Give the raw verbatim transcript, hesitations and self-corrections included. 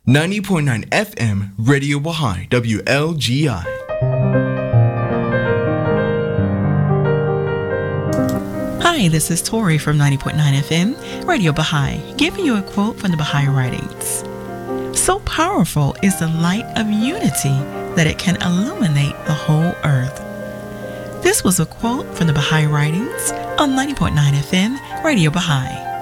ninety point nine F M, Radio Baha'i, W L G I. Hi, this is Tori from ninety point nine F M, Radio Baha'i, giving you a quote from the Baha'i writings. So powerful is the light of unity that it can illuminate the whole earth. This was a quote from the Baha'i writings on ninety point nine F M, Radio Baha'i.